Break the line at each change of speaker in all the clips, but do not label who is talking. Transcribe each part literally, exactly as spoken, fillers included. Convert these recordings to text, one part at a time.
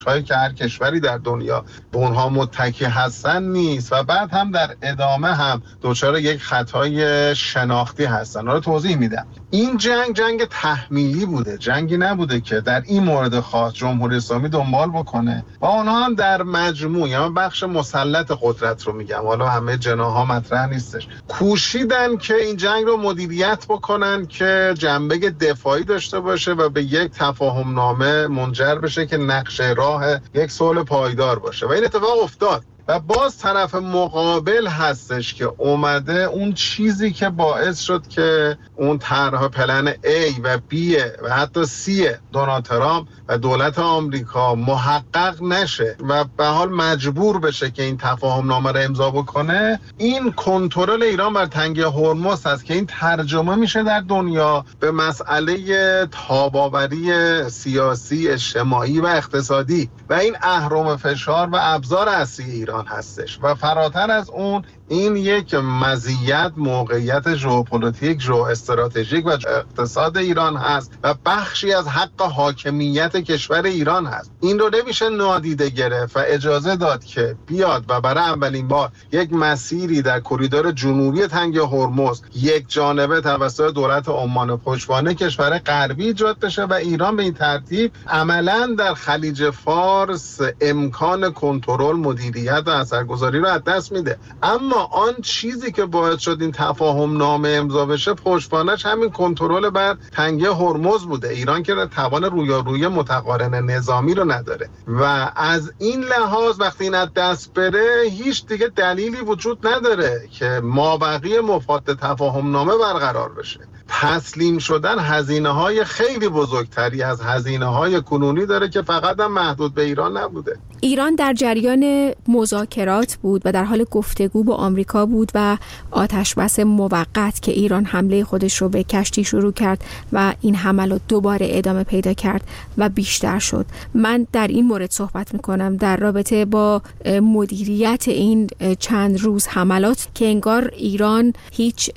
هایی که هر کشوری در دنیا به اونها متکی هستن نیست و بعد هم در ادامه هم دچار یک خطای شناختی هستن. رو توضیح میدم. این جنگ جنگ تحمیلی بوده، جنگی نبوده که در این مورد خاص جمهوری اسلامی دنبال بکنه و اونها هم در مجموع، یا بخش مسلط قدرت رو میگم، حالا همه جناح‌ها مطرح نیستش، کوشیدن که این جنگ رو مدیریت بکنن که جنبه دفاعی داشته باشه و به یک تفاهم نامه منجر بشه که نقشه راه یک صلح پایدار باشه و این اتفاق افتاد. و باز طرف مقابل هستش که اومده اون چیزی که باعث شد که اون طرح پلن A و B و حتی C دونالد ترامپ و دولت آمریکا محقق نشه و به حال مجبور بشه که این تفاهم نامه رو امضا بکنه. این کنترل ایران بر تنگه هرمز هست که این ترجمه میشه در دنیا به مسئله تاب‌آوری سیاسی، اجتماعی و اقتصادی و این اهرم فشار و ابزار اصلی ایران هستش و فراتر از اون این یک مزیت موقعیت ژئوپلیتیک، ژئواستراتژیک و اقتصاد ایران هست و بخشی از حق حاکمیت کشور ایران هست. این رو نمیشه نادیده گرفت و اجازه داد که بیاد و برای اولین بار یک مسیری در کریدور جنوبی تنگ هرمز یک جانبه توسط دولت عمان پشتوانه کشور غربی ایجاد بشه و ایران به این ترتیب عملاً در خلیج فارس امکان کنترل، مدیریت و اثرگذاری رو از دست میده. اما آن چیزی که باعث شد این تفاهم نامه امضا بشه پشتوانش همین کنترل بر تنگه هرمز بوده. ایران که توان رویارویی متقارن نظامی رو نداره و از این لحاظ وقتی این از دست بره هیچ دیگه دلیلی وجود نداره که مابقی مفاد تفاهم نامه برقرار بشه. تسلیم شدن هزینه‌های خیلی بزرگتری از هزینه‌های کنونی داره که فقط هم محدود به ایران نبوده.
ایران در جریان مذاکرات بود و در حال گفتگو با آمریکا بود و آتشبس موقت که ایران حمله خودش رو به کشتی شروع کرد و این حملات دوباره ادامه پیدا کرد و بیشتر شد. من در این مورد صحبت میکنم در رابطه با مدیریت این چند روز حملات که انگار ایران هیچ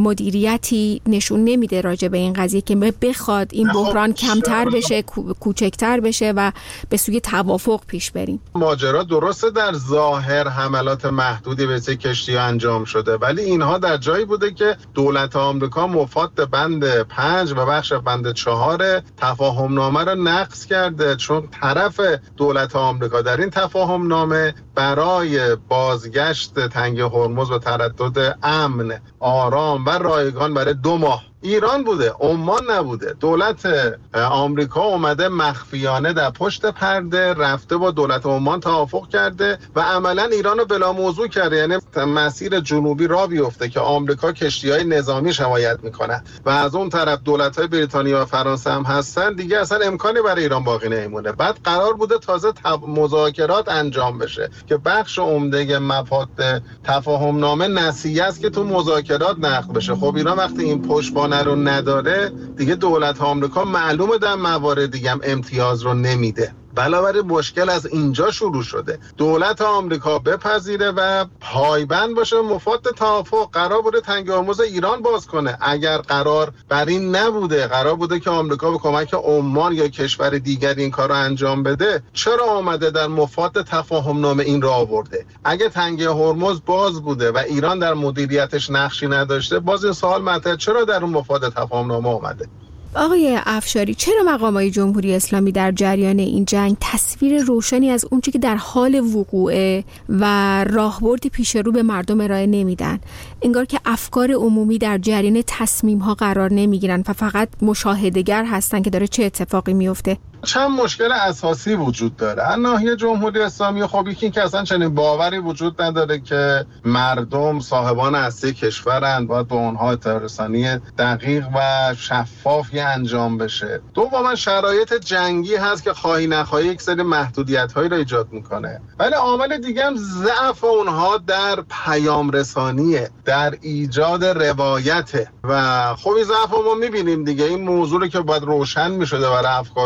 مدیریتی نشون نمیده راجع به این قضیه که بخواد این بحران کمتر بشه، کوچکتر بشه و به سوی توافق پیش بریم.
ماجرا درسته در ظاهر حملات محدودی به سه کشتی انجام شده، ولی اینها در جایی بوده که دولت آمریکا مفاد بند پنج و بخش بند چهار تفاهم نامه را نقض کرده، چون طرف دولت آمریکا در این تفاهم نامه برای بازگشت تنگه هرمز و تردد امن، آرام و رایگان برای دو ماه ایران بوده، عمان نبوده. دولت آمریکا اومده مخفیانه در پشت پرده رفته با دولت عمان توافق کرده و عملا ایران رو بلا موضوع کرده، یعنی مسیر جنوبی را بیفته که آمریکا کشتی‌های نظامی حمایت میکنه و از اون طرف دولت‌های بریتانیا و فرانسه هم هستن، دیگه اصلا امکانی برای ایران باقی نمیمونه. بعد قرار بوده تازه مذاکرات انجام بشه که بخش عمده مفاد تفاهم نامه نسیه است که تو مذاکرات نقد بشه. خب ایران وقتی این پشتوانه رو نداره دیگه دولت آمریکا معلومه در موارد دیگه هم امتیاز رو نمیده. بنابراین مشکل از اینجا شروع شده. دولت آمریکا بپذیره و پایبند باشه مفاد توافق. قرار بوده تنگه هرمز ایران باز کنه. اگر قرار بر این نبوده، قرار بوده که آمریکا به کمک عمان یا کشور دیگری این کار رو انجام بده، چرا آمده در مفاد تفاهم نامه این رو آورده؟ اگه تنگه هرمز باز بوده و ایران در مدیریتش نقشی نداشته، باز این سوال مطرحه چرا در اون مفاد تفاهم نامه اومده؟
آقای افشاری، چرا مقامات جمهوری اسلامی در جریان این جنگ تصویر روشنی از اون چیزی که در حال وقوعه و راهبردی پیش رو به مردم ارائه نمیدن؟ انگار که افکار عمومی در جریان تصمیم‌ها قرار نمیگیرن و فقط مشاهده‌گر هستن که داره چه اتفاقی میفته.
چند مشکل اساسی وجود داره. از ناحیه جمهوری اسلامی خب یکی که اصلا چنین باوری وجود نداره که مردم صاحبان اصلی کشورند، باید به اونها اطلاع رسانی دقیق و شفافی انجام بشه. دوما شرایط جنگی هست که خواهی نخواهی یک سری محدودیت‌هایی را ایجاد میکنه. ولی عامل دیگه هم ضعف اونها در پیام رسانیه، در ایجاد روایته و خب این ضعف ما میبینیم دیگه. این موضوعی که باید روشن میشده برای افکار عمومی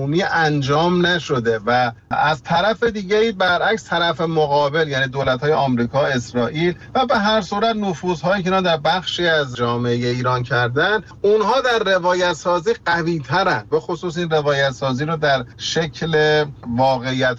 تفاهمی انجام نشده و از طرف دیگه برعکس طرف مقابل یعنی دولت‌های آمریکا، اسرائیل و به هر صورت نفوذهایی که در بخشی از جامعه ایران کردن، اونها در روایت سازی قوی ترن، به خصوص این روایت سازی رو در شکل واقعیت